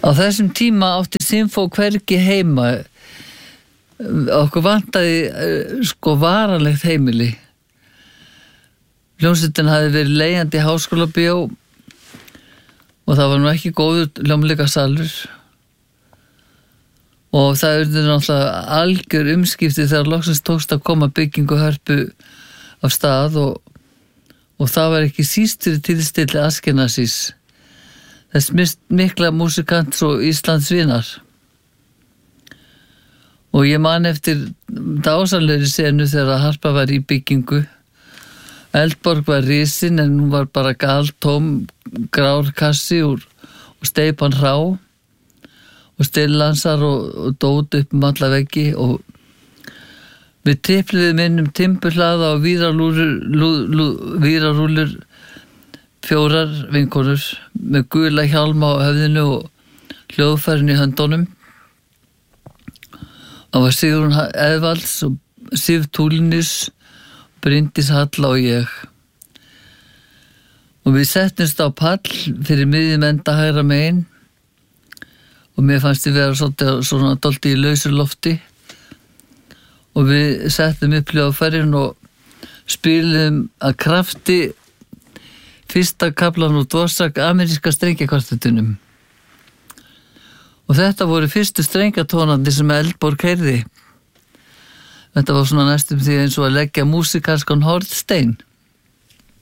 Á þessum tíma átti Sinfó hvergi heima. Okkur vantaði varanlegt heimili. Hljómsveitin hafði verið leigjandi í Háskólabíó og það var nú ekki góður hljómleikasalur. Og það urðu náttúrulega algjör umskipti þegar loksins tókst að koma byggingu Hörpu af stað og það var ekki síst fyrir tilstilli Askenasís, þess mikla músikants og Íslandsvinar. Og ég man eftir dásamlegri senu þegar Harpa var í byggingu. Eldborg var risin en hún var bara galtóm, grár kassi og steypan hrá og stillansar og dót upp alla veggi og við tripliðum inn timburhlaða og vírarúllur 4 vinkonur með gula hjálma á höfðinu og hljóðfærin í höndunum. Það var Sigrún Eðvalds og Sif Túlinis, Bryndís Halla og ég. Og við settumst á pall fyrir miðjum enda hægra megin og mér fannst ég vera svona dálítið í lausu lofti og við settum upp hljóðfærin og spiluðum að krafti fyrsta kaflan úr Dvořák ameríska strengjakvartettunum. Og þetta voru fyrstu strengjatónandi sem Eldborg heyrði. Þetta var svona næstum því eins og að leggja músíkalskan hornstein.